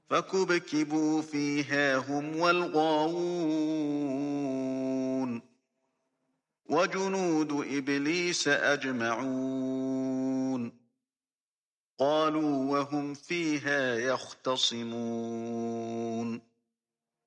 فكبكبوا فيها هم والغاوون وجنود إبليس أجمعون قالوا وهم فيها يختصمون